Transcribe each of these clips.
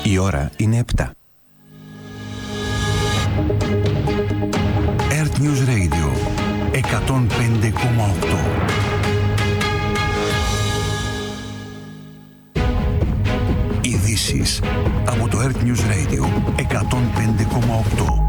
Η ώρα είναι 7. Earth News Radio 105,8. Ειδήσεις από το Earth News Radio 105,8.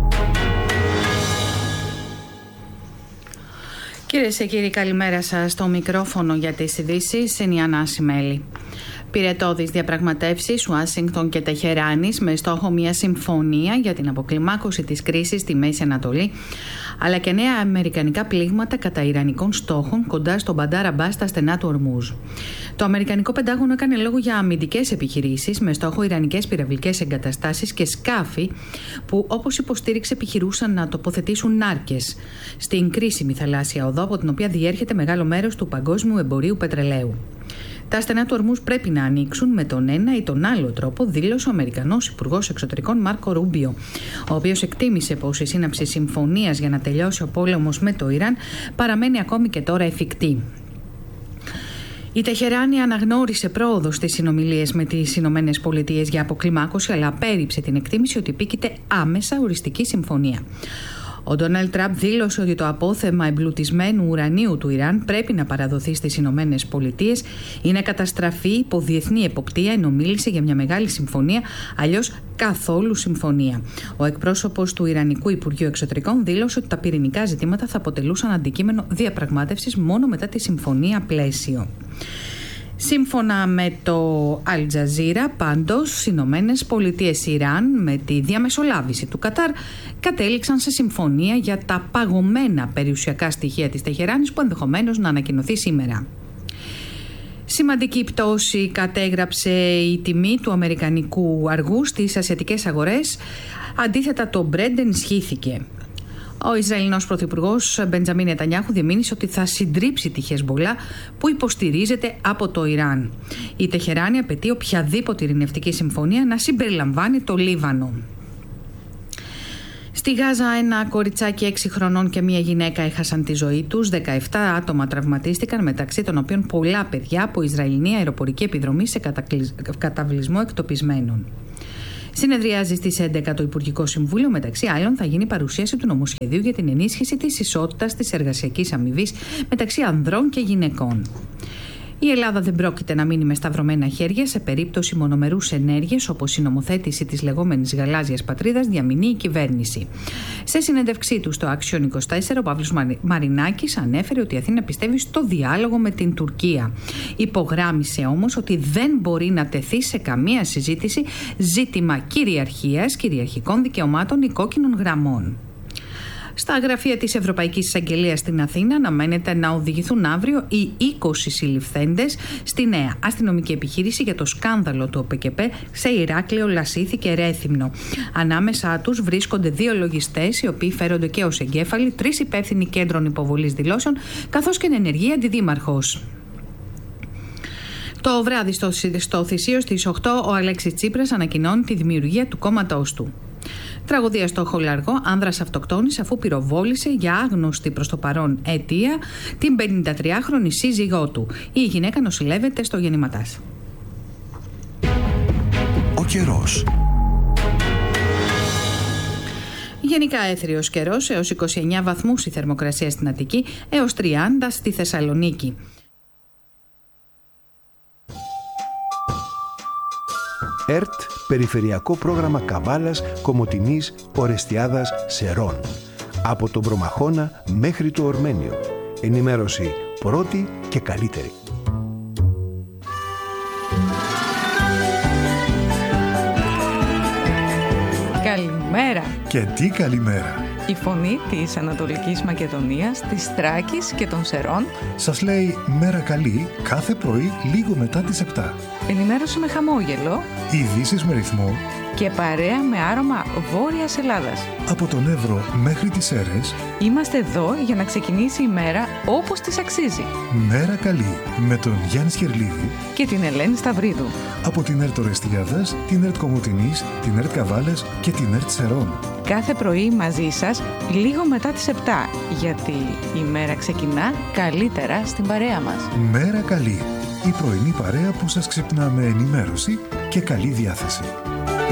Κυρίες και κύριοι, καλημέρα σας. Στο μικρόφωνο για τις ειδήσεις είναι η Ανά Σιμέλη. Πυρετώδεις διαπραγματεύσεις Ουάσιγκτον και Τεχεράνης με στόχο μια συμφωνία για την αποκλιμάκωση της κρίσης στη Μέση Ανατολή, αλλά και νέα αμερικανικά πλήγματα κατά ιρανικών στόχων κοντά στον Μπαντάρ Αμπάς στα στενά του Ορμούζ. Το Αμερικανικό Πεντάγωνο έκανε λόγο για αμυντικές επιχειρήσεις με στόχο ιρανικές πυραυλικές εγκαταστάσεις και σκάφη που, όπως υποστήριξε, επιχειρούσαν να τοποθετήσουν νάρκες στην κρίσιμη θαλάσσια οδό από την οποία διέρχεται μεγάλο μέρος του παγκόσμιου εμπορίου πετρελαίου. Τα στενά του Ορμούζ πρέπει να ανοίξουν με τον ένα ή τον άλλο τρόπο, δήλωσε ο Αμερικανός Υπουργός Εξωτερικών Μάρκο Ρούμπιο, ο οποίος εκτίμησε πως η σύναψη συμφωνίας για να τελειώσει ο πόλεμος με το Ιράν παραμένει ακόμη και τώρα εφικτή. Η Τεχεράνη αναγνώρισε πρόοδο στις συνομιλίες με τις Ηνωμένες Πολιτείες για αποκλιμάκωση, αλλά απέρριψε την εκτίμηση ότι επίκειται άμεσα οριστική συμφωνία. Ο Ντόναλντ Τραμπ δήλωσε ότι το απόθεμα εμπλουτισμένου ουρανίου του Ιράν πρέπει να παραδοθεί στις Ηνωμένες Πολιτείες ή να καταστραφεί υπό διεθνή εποπτεία, ενώ μίλησε για μια μεγάλη συμφωνία, αλλιώς καθόλου συμφωνία. Ο εκπρόσωπος του Ιρανικού Υπουργείου Εξωτερικών δήλωσε ότι τα πυρηνικά ζητήματα θα αποτελούσαν αντικείμενο διαπραγμάτευσης μόνο μετά τη συμφωνία πλαίσιο. Σύμφωνα με το Αλ Τζαζίρα, πάντως, οι Ηνωμένες Πολιτείες Ιράν με τη διαμεσολάβηση του Κατάρ κατέληξαν σε συμφωνία για τα παγωμένα περιουσιακά στοιχεία της Τεχεράνης που ενδεχομένως να ανακοινωθεί σήμερα. Σημαντική πτώση κατέγραψε η τιμή του αμερικανικού αργού στις ασιατικές αγορές. Αντίθετα, το Brent ενισχύθηκε. Ο Ισραηλινός Πρωθυπουργός Μπεντζαμίν Νετανιάχου διεμήνυσε ότι θα συντρίψει τη Χεσμπολά που υποστηρίζεται από το Ιράν. Η Τεχεράνη απαιτεί οποιαδήποτε ειρηνευτική συμφωνία να συμπεριλαμβάνει το Λίβανο. Στη Γάζα ένα κοριτσάκι 6 χρονών και μια γυναίκα έχασαν τη ζωή τους. 17 άτομα τραυματίστηκαν, μεταξύ των οποίων πολλά παιδιά από Ισραηλινή αεροπορική επιδρομή σε καταβλισμό εκτοπισμένων. Συνεδριάζει στις 11 το Υπουργικό Συμβούλιο. Μεταξύ άλλων, θα γίνει παρουσίαση του νομοσχεδίου για την ενίσχυση της ισότητας της εργασιακής αμοιβής μεταξύ ανδρών και γυναικών. Η Ελλάδα δεν πρόκειται να μείνει με σταυρωμένα χέρια σε περίπτωση μονομερούς ενέργειες, όπως η νομοθέτηση της λεγόμενης γαλάζιας πατρίδας διαμηνεί η κυβέρνηση. Σε συνέντευξή του στο Action 24, ο Παύλος Μαρινάκης ανέφερε ότι η Αθήνα πιστεύει στο διάλογο με την Τουρκία. Υπογράμμισε όμως ότι δεν μπορεί να τεθεί σε καμία συζήτηση ζήτημα κυριαρχίας, κυριαρχικών δικαιωμάτων ή κόκκινων γραμμών. Στα γραφεία της Ευρωπαϊκής Εισαγγελίας στην Αθήνα αναμένεται να οδηγηθούν αύριο οι 20 συλληφθέντες στη νέα αστυνομική επιχείρηση για το σκάνδαλο του ΟΠΚΠ σε Ηράκλειο, Λασίθι και Ρέθυμνο. Ανάμεσά τους βρίσκονται 2 λογιστές, οι οποίοι φέρονται και ως εγκέφαλοι, 3 υπεύθυνοι κέντρων υποβολής δηλώσεων, καθώς και ενεργή αντιδήμαρχος. Το βράδυ στο Θησίο στις 8 ο Αλέξης Τσίπρας ανακοινώνει τη δημιουργία του κόμματός του. Τραγωδία στο Χολαργό, άνδρας αυτοκτόνησε αφού πυροβόλησε για άγνωστη προς το παρόν αιτία την 53χρονη σύζυγό του. Η γυναίκα νοσηλεύεται στο γεννηματάς. Ο καιρός. Γενικά έθριος καιρός, έως 29 βαθμούς η θερμοκρασία στην Αττική, έως 30 στη Θεσσαλονίκη. ΕΡΤ, Περιφερειακό Πρόγραμμα Καβάλας, Κομοτηνής, Ορεστιάδας, Σερών. Από τον Προμαχώνα μέχρι το Ορμένιο. Ενημέρωση πρώτη και καλύτερη. Καλημέρα. Και τι καλημέρα. Η φωνή της Ανατολικής Μακεδονίας, της Θράκης και των Σερών σας λέει μέρα καλή κάθε πρωί λίγο μετά τις 7. Ενημέρωση με χαμόγελο, ειδήσεις με ρυθμό και παρέα με άρωμα Βόρειας Ελλάδας. Από τον Εύρο μέχρι τις Σέρρες είμαστε εδώ για να ξεκινήσει η μέρα όπως της αξίζει. Μέρα καλή με τον Γιάννη Σχερλίδη και την Ελένη Σταυρίδου. Από την ΕΡΤ Ορεστιάδας, την ΕΡΤ Κομοτηνής, την ΕΡΤ Καβάλας και την ΕΡΤ Σερών. Κάθε πρωί μαζί σας λίγο μετά τις 7, γιατί η μέρα ξεκινά καλύτερα στην παρέα μας. Μέρα καλή, η πρωινή παρέα που σας ξυπνά με ενημέρωση και καλή διάθεση.